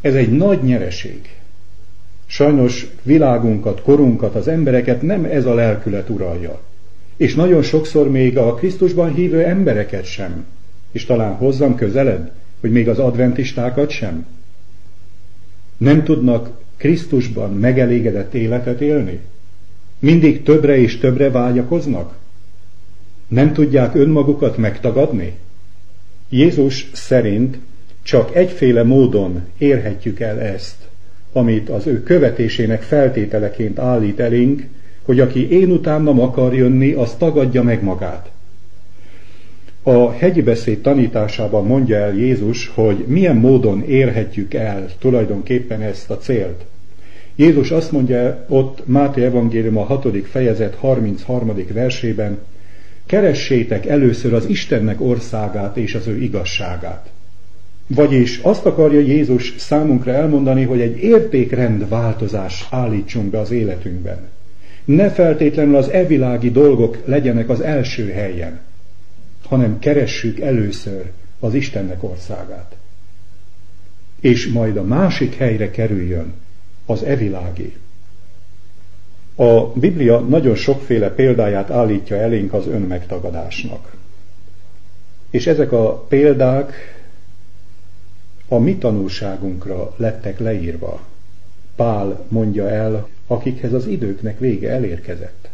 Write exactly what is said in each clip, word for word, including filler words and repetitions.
Ez egy nagy nyereség. Sajnos világunkat, korunkat, az embereket nem ez a lelkület uralja. És nagyon sokszor még a Krisztusban hívő embereket sem. És talán hozzam közelebb, hogy még az adventistákat sem. Nem tudnak Krisztusban megelégedett életet élni? Mindig többre és többre vágyakoznak? Nem tudják önmagukat megtagadni? Jézus szerint csak egyféle módon érhetjük el ezt, amit az ő követésének feltételeként állít elénk, hogy aki én utánam akar jönni, az tagadja meg magát. A hegyi beszéd tanításában mondja el Jézus, hogy milyen módon érhetjük el tulajdonképpen ezt a célt. Jézus azt mondja ott Máté evangélium a hatodik fejezet harmincharmadik versében, keressétek először az Istennek országát és az ő igazságát. Vagyis azt akarja Jézus számunkra elmondani, hogy egy értékrend változás állítsunk be az életünkben. Ne feltétlenül az evilági dolgok legyenek az első helyen, hanem keressük először az Istennek országát. És majd a másik helyre kerüljön az evilági. A Biblia nagyon sokféle példáját állítja elénk az önmegtagadásnak. És ezek a példák a mi tanulságunkra lettek leírva. Pál mondja el, akikhez az időknek vége elérkezett.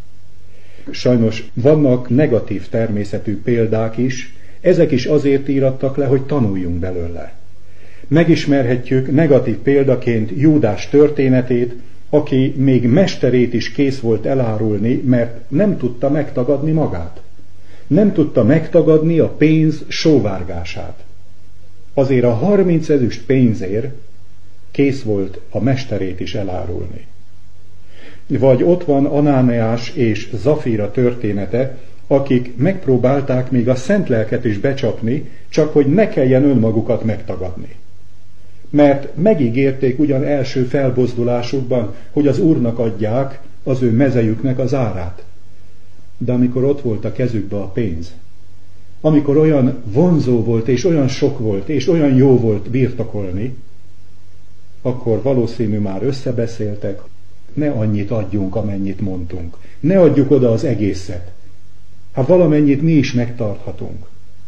Sajnos vannak negatív természetű példák is, ezek is azért írattak le, hogy tanuljunk belőle. Megismerhetjük negatív példaként Júdás történetét, aki még mesterét is kész volt elárulni, mert nem tudta megtagadni magát. Nem tudta megtagadni a pénz sóvárgását. Azért a harminc ezüst pénzért kész volt a mesterét is elárulni. Vagy ott van Anáneás és Zafira története, akik megpróbálták még a szent lelket is becsapni, csak hogy ne kelljen önmagukat megtagadni. Mert megígérték ugyan első felbozdulásukban, hogy az Úrnak adják az ő mezejüknek az árát. De amikor ott volt a kezükbe a pénz, amikor olyan vonzó volt, és olyan sok volt, és olyan jó volt birtokolni, akkor valószínű már összebeszéltek, ne annyit adjunk, amennyit mondtunk. Ne adjuk oda az egészet. Hát valamennyit mi is megtarthatunk.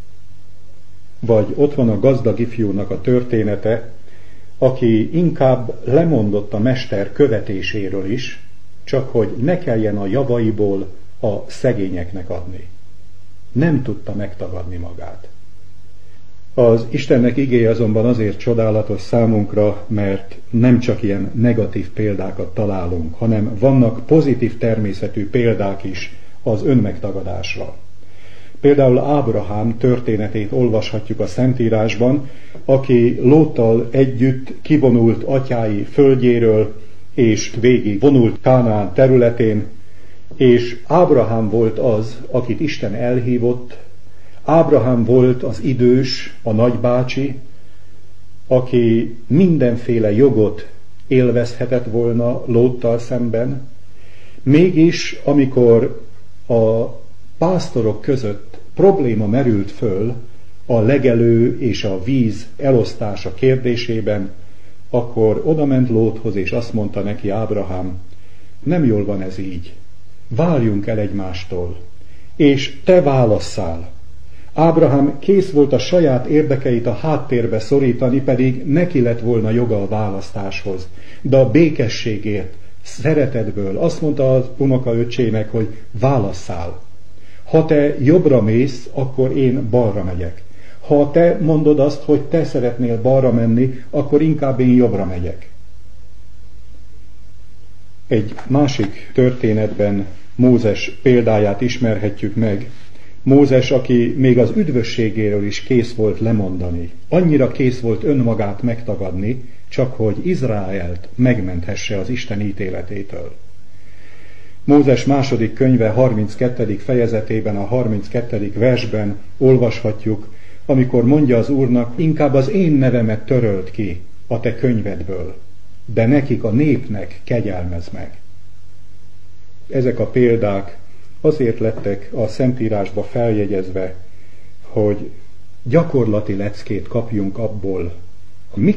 Vagy ott van a gazdag ifjúnak a története, aki inkább lemondott a mester követéséről is, csak hogy ne kelljen a javaiból a szegényeknek adni. Nem tudta megtagadni magát. Az Istennek igéje azonban azért csodálatos számunkra, mert nem csak ilyen negatív példákat találunk, hanem vannak pozitív természetű példák is az önmegtagadásra. Például Ábrahám történetét olvashatjuk a Szentírásban, aki Lóttal együtt kivonult atyái földjéről, és végig vonult Kánaán területén, és Ábrahám volt az, akit Isten elhívott. Ábrahám volt az idős, a nagybácsi, aki mindenféle jogot élvezhetett volna Lóttal szemben. Mégis, amikor a pásztorok között probléma merült föl a legelő és a víz elosztása kérdésében, akkor odament Lóthoz, és azt mondta neki Ábrahám, nem jól van ez így, váljunk el egymástól, és te válasszál. Ábrahám kész volt a saját érdekeit a háttérbe szorítani, pedig neki lett volna joga a választáshoz. De a békességért, szeretetből azt mondta az unokaöccsének, hogy válasszál. Ha te jobbra mész, akkor én balra megyek. Ha te mondod azt, hogy te szeretnél balra menni, akkor inkább én jobbra megyek. Egy másik történetben Mózes példáját ismerhetjük meg. Mózes, aki még az üdvösségéről is kész volt lemondani. Annyira kész volt önmagát megtagadni, csak hogy Izraelt megmenthesse az Isten ítéletétől. Mózes második könyve harminckettedik fejezetében, a harminckettedik versben olvashatjuk, amikor mondja az Úrnak, inkább az én nevemet töröld ki a te könyvedből, de nekik a népnek kegyelmezd meg. Ezek a példák azért lettek a Szentírásba feljegyezve, hogy gyakorlati leckét kapjunk abból,